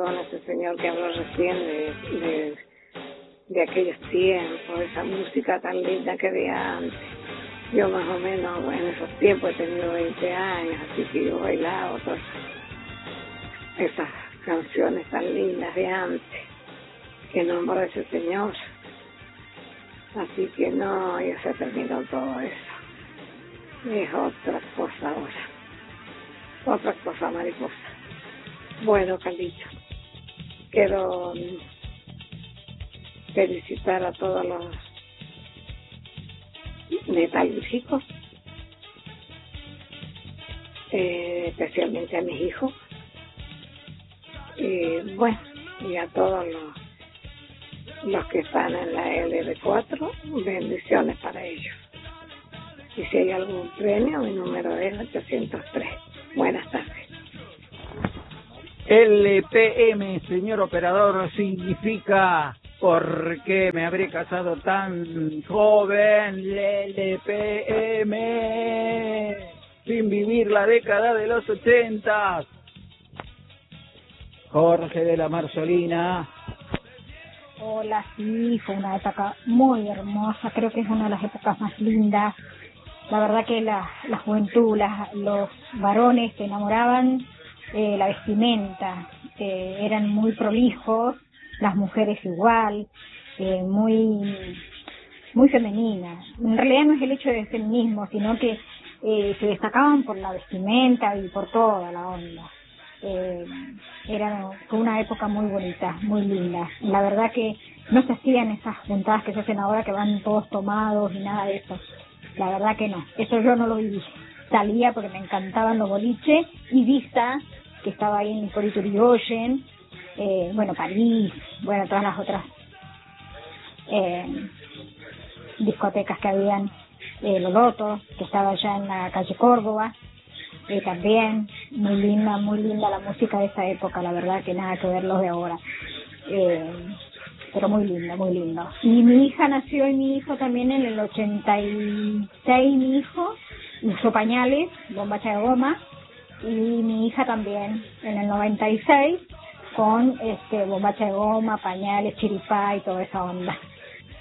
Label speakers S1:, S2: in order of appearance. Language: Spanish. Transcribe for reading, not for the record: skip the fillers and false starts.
S1: con ese señor que habló recién de aquellos tiempos, esa música tan linda que había antes. Yo más o menos en esos tiempos he tenido 20 años, así que yo bailaba todas esas canciones tan lindas de antes que nombró ese señor. Así que no, ya se terminó todo eso. Es otra cosa ahora. Otra cosa, mariposa. Bueno, Carlito, quiero felicitar a todos los metalúrgicos, especialmente a mis hijos, y bueno, y a todos los que están en la LB4, bendiciones para ellos. Y si hay algún premio, mi número es 803. Buenas tardes.
S2: LPM, señor operador, significa ¿por qué me habré casado tan joven? LPM, sin vivir la década de los 80. Jorge de la Marzolina.
S3: Hola, sí, fue una época muy hermosa, creo que es una de las épocas más lindas. La verdad que la juventud, los varones se enamoraban, la vestimenta, eran muy prolijos, las mujeres igual, muy femeninas. En realidad no es el hecho de feminismo, sino que se destacaban por la vestimenta y por toda la onda. Fue una época muy bonita, muy linda. La verdad que no se hacían esas juntadas que se hacen ahora, que van todos tomados y nada de eso. La verdad que no, eso yo no lo viví. Salía porque me encantaban los boliches, Ibiza, que estaba ahí en Hipólito Yrigoyen, bueno, París, bueno, todas las otras discotecas que habían, Loloto, que estaba allá en la calle Córdoba, también muy linda la música de esa época, la verdad que nada que ver los de ahora, pero muy lindo. Y mi hija nació y mi hijo también en el 86, mi hijo usó pañales, bombacha de goma, y mi hija también en el 96 con bombacha de goma, pañales, chiripá y toda esa onda.